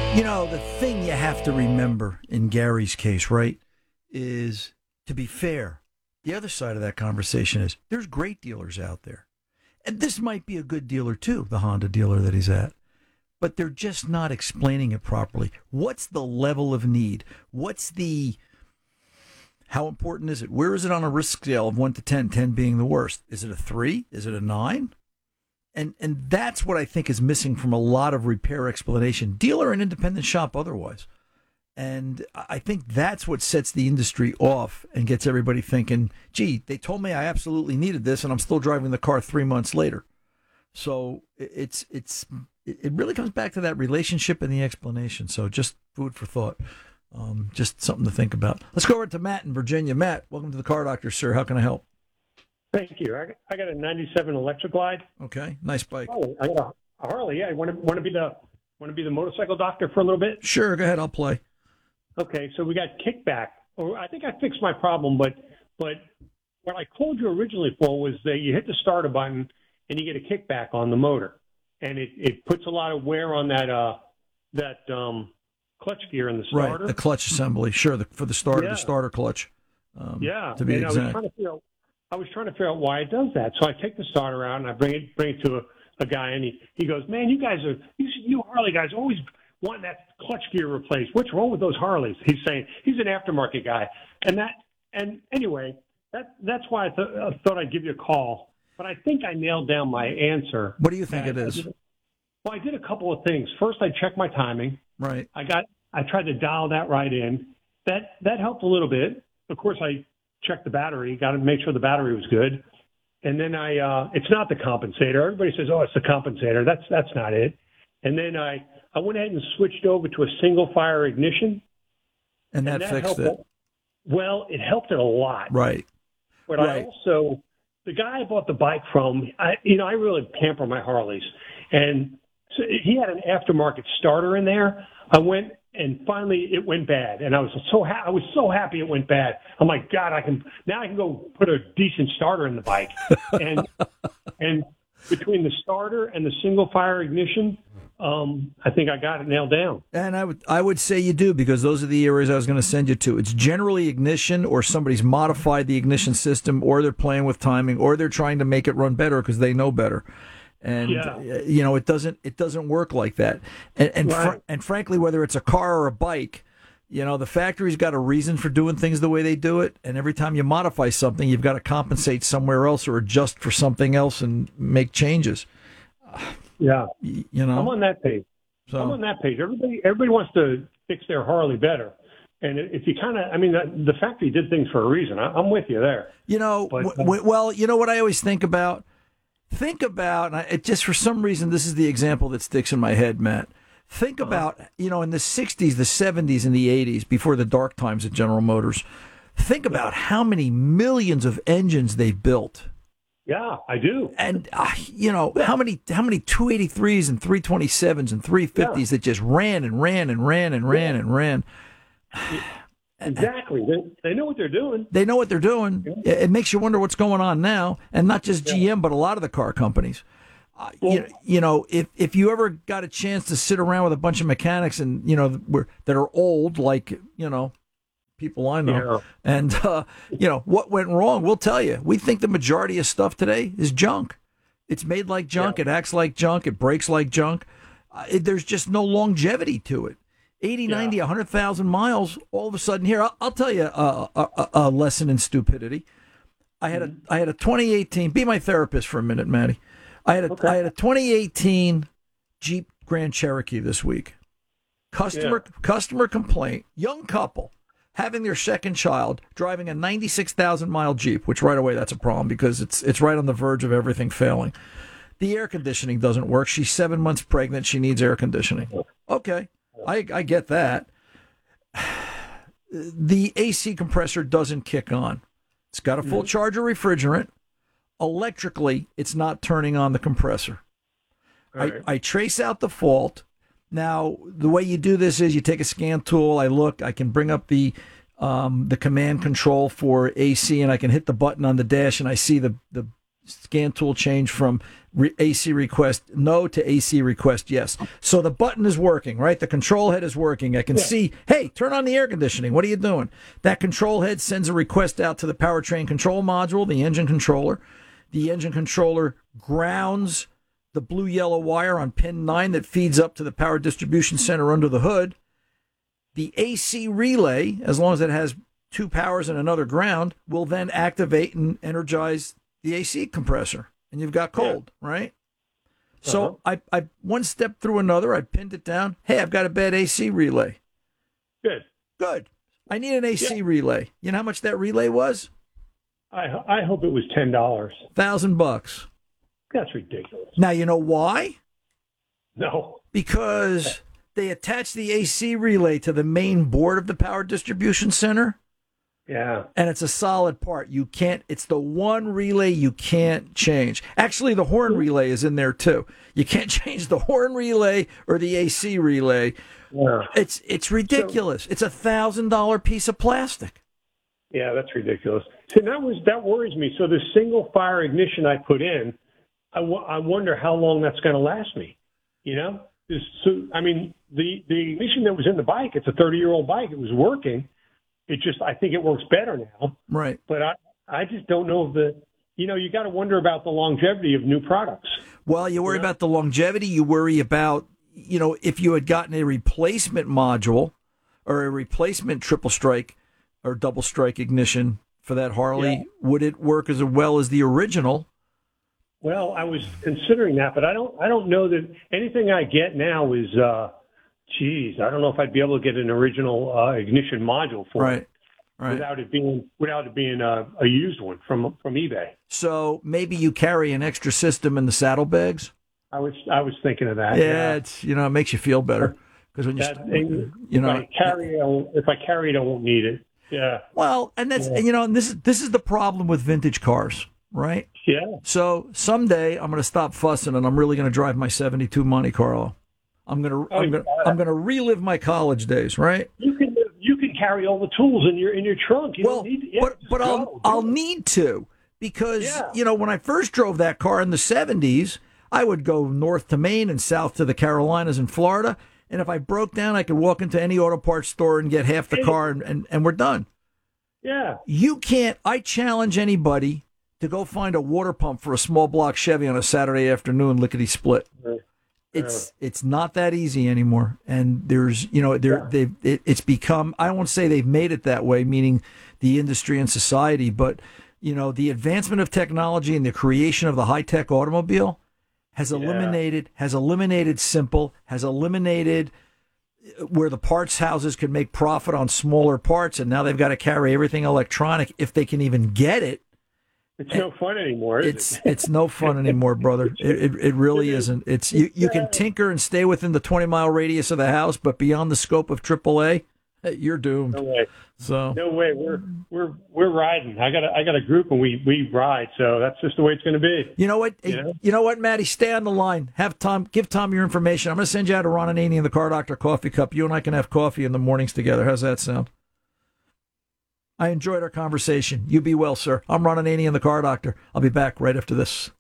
You know, the thing you have to remember in Gary's case, right, is to be fair. The other side of that conversation is there's great dealers out there. And this might be a good dealer too, the Honda dealer that he's at. But they're just not explaining it properly. What's the level of need? How important is it? Where is it on a risk scale of 1 to 10, 10 being the worst? Is it a 3? Is it a 9? And that's what I think is missing from a lot of repair explanation, dealer and independent shop otherwise. And I think that's what sets the industry off and gets everybody thinking, gee, they told me I absolutely needed this, and I'm still driving the car 3 months later. So it really comes back to that relationship and the explanation. So just food for thought, just something to think about. Let's go over to Matt in Virginia. Matt, welcome to the Car Doctor, sir. How can I help? Thank you. I got a '97 Electra Glide. Okay, nice bike. Oh, I got a Harley. Yeah, I want to be the motorcycle doctor for a little bit. Sure, go ahead. I'll play. Okay, so we got kickback. Or I think I fixed my problem, but what I called you originally for was that you hit the starter button and you get a kickback on the motor, and it puts a lot of wear on that clutch gear in the starter. Right, the clutch assembly. Sure, for the starter, yeah. The starter clutch. Yeah, to be and exact. I was trying to figure out why it does that. So I take the starter out and I bring it to a guy, and he goes, "Man, you Harley guys always want that clutch gear replaced. What's wrong with those Harleys?" He's saying he's an aftermarket guy, and anyway, that's why I thought I'd give you a call. But I think I nailed down my answer. What do you think it is? I did a couple of things. First, I checked my timing. Right. I tried to dial that right in. That helped a little bit. Of course, I checked the battery. Got to make sure the battery was good. And then it's not the compensator. Everybody says, "Oh, it's the compensator." That's not it. And then I went ahead and switched over to a single fire ignition. And that fixed it. Well, it helped it a lot. Right. But right. The guy I bought the bike from, I really pamper my Harleys. And so he had an aftermarket starter in there. I went and finally it went bad. And I was so happy it went bad. I'm like, God, I can go put a decent starter in the bike. and between the starter and the single fire ignition, I think I got it nailed down. And I would say you do, because those are the areas I was going to send you to. It's generally ignition, or somebody's modified the ignition system, or they're playing with timing, or they're trying to make it run better because they know better. And it doesn't work like that. And right. And frankly, whether it's a car or a bike, the factory's got a reason for doing things the way they do it. And every time you modify something, you've got to compensate somewhere else or adjust for something else and make changes. Yeah, I'm on that page. Everybody wants to fix their Harley better, and if you the factory did things for a reason. I'm with you there. Well, you know what I always think about. And just for some reason, this is the example that sticks in my head, Matt. Think about in the '60s, the '70s, and the '80s, before the dark times at General Motors. Think about how many millions of engines they built. Yeah, I do. And, how many 283s and 327s and 350s that just ran and ran and ran and ran and ran. Exactly. They know what they're doing. They know what they're doing. It makes you wonder what's going on now. And not just GM, but a lot of the car companies. If you ever got a chance to sit around with a bunch of mechanics and, that are old, like, people I know. Yeah. And, what went wrong, we'll tell you. We think the majority of stuff today is junk. It's made like junk. Yeah. It acts like junk. It breaks like junk. There's just no longevity to it. 80, 90, 100,000 miles, all of a sudden here. I'll tell you a lesson in stupidity. I had a 2018, be my therapist for a minute, Matty. I had a 2018 Jeep Grand Cherokee this week. Customer complaint, young couple, having their second child, driving a 96,000-mile Jeep, which right away that's a problem because it's right on the verge of everything failing. The air conditioning doesn't work. She's 7 months pregnant. She needs air conditioning. Okay, I get that. The AC compressor doesn't kick on. It's got a full charge of refrigerant. Electrically, it's not turning on the compressor. Right. I trace out the fault. Now, the way you do this is you take a scan tool. I can bring up the command control for AC, and I can hit the button on the dash, and I see the Scan tool change from AC request no to AC request yes. So the button is working, right? The control head is working. I can see, hey, turn on the air conditioning. What are you doing? That control head sends a request out to the powertrain control module, the engine controller. The engine controller grounds the blue-yellow wire on pin 9 that feeds up to the power distribution center under the hood. The AC relay, as long as it has 2 powers and another ground, will then activate and energize the AC compressor, and you've got cold, right? So I one step through another, I pinned it down. Hey, I've got a bad AC relay. Good. I need an AC relay. You know how much that relay was? I hope it was $10. $1,000. That's ridiculous. Now, you know why? No. Because they attach the AC relay to the main board of the power distribution center. Yeah. And it's a solid part. You can't, it's the one relay you can't change. Actually, the horn relay is in there too. You can't change the horn relay or the AC relay. Yeah. It's ridiculous. It's $1,000 piece of plastic. Yeah, that's ridiculous. So that worries me. So the single fire ignition I put in, I wonder how long that's going to last me. You know? So, I mean, the ignition that was in the bike, it's a 30-year-old bike. It was working. I think it works better now. Right. But I just don't know if you got to wonder about the longevity of new products. Well, you worry about the longevity. You worry about, if you had gotten a replacement module or a replacement triple strike or double strike ignition for that Harley, would it work as well as the original? Well, I was considering that, but I don't know that anything I get now is, I don't know if I'd be able to get an original ignition module for it. Right. Without it being a used one from eBay. So maybe you carry an extra system in the saddlebags. I was thinking of that. Yeah, it's it makes you feel better because when if I carry it, I won't need it. Yeah. Well, and that's and this is the problem with vintage cars, right? Yeah. So someday I'm going to stop fussing and I'm really going to drive my '72 Monte Carlo. I'm going to relive my college days, right? You can carry all the tools in your trunk. I'll need to because when I first drove that car in the '70s, I would go north to Maine and south to the Carolinas and Florida, and if I broke down, I could walk into any auto parts store and get half the car, and we're done. Yeah, you can't. I challenge anybody to go find a water pump for a small block Chevy on a Saturday afternoon, lickety split. Right. It's not that easy anymore, and there's it's become, I won't say they've made it that way, meaning the industry and society, but the advancement of technology and the creation of the high tech automobile has eliminated simple, has eliminated where the parts houses could make profit on smaller parts, and now they've got to carry everything electronic if they can even get it. It's no fun anymore, is it? It's no fun anymore, brother. It really isn't. It's you can tinker and stay within the 20-mile radius of the house, but beyond the scope of AAA, you're doomed. No way. So no way. We're riding. I got a group and we ride. So that's just the way it's going to be. You know what? You know what, Matty? Stay on the line. Give Tom your information. I'm going to send you out a Ron Ananian and the Car Doctor coffee cup. You and I can have coffee in the mornings together. How's that sound? I enjoyed our conversation. You be well, sir. I'm Ron Ananian and the Car Doctor. I'll be back right after this.